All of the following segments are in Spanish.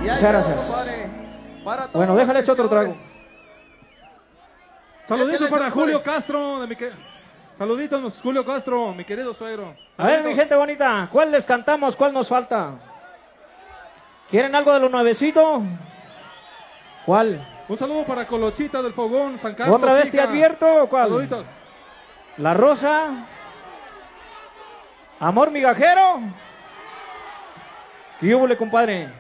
Muchas gracias. Bueno, déjale echar otro trago. Saluditos para Julio Castro. Saluditos, Julio Castro, mi querido suegro. Saluditos. A ver, mi gente bonita, ¿cuál les cantamos? ¿Cuál nos falta? ¿Quieren algo de lo nuevecito? ¿Cuál? Un saludo para Colochita del Fogón, San Carlos. ¿Otra vez te advierto? ¿Cuál? Saluditos. La Rosa. Amor migajero. ¿Qué húbole, compadre?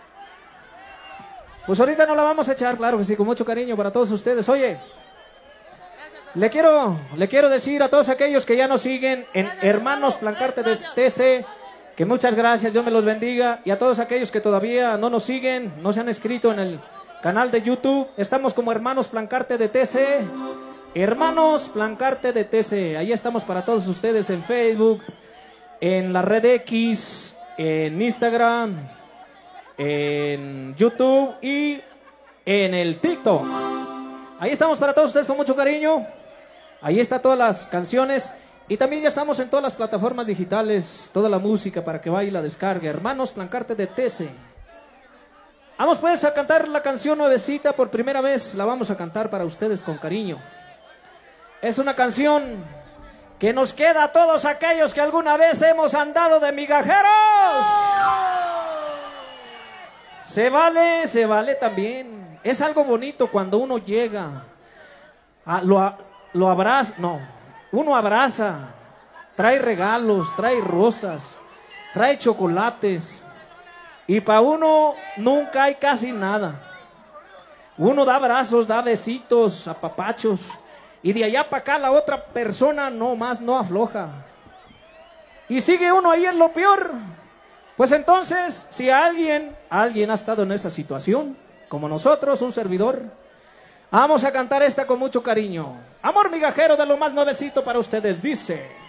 Pues ahorita no la vamos a echar, claro que sí, con mucho cariño para todos ustedes. Oye, le quiero decir a todos aquellos que ya nos siguen en Hermanos Plancarte de TC, que muchas gracias, Dios me los bendiga. Y a todos aquellos que todavía no nos siguen, no se han inscrito en el canal de YouTube, estamos como Hermanos Plancarte de TC. Hermanos Plancarte de TC, ahí estamos para todos ustedes en Facebook, en la red X, en Instagram, en YouTube y en el TikTok. Ahí estamos para todos ustedes con mucho cariño. Ahí está todas las canciones y también ya estamos en todas las plataformas digitales, toda la música para que vaya y la descargue. Hermanos Plancarte de TC. Vamos pues a cantar la canción nuevecita, por primera vez la vamos a cantar para ustedes con cariño. Es una canción que nos queda a todos aquellos que alguna vez hemos andado de migajeros. Se vale también. Es algo bonito cuando uno llega, lo abraza, no, uno abraza, trae regalos, trae rosas, trae chocolates, y para uno nunca hay casi nada. Uno da abrazos, da besitos, apapachos, y de allá para acá la otra persona no más no afloja. Y sigue uno ahí en lo peor. Pues entonces, si alguien ha estado en esa situación, como nosotros, un servidor, vamos a cantar esta con mucho cariño. Amor migajero de lo más nuevecito para ustedes, dice...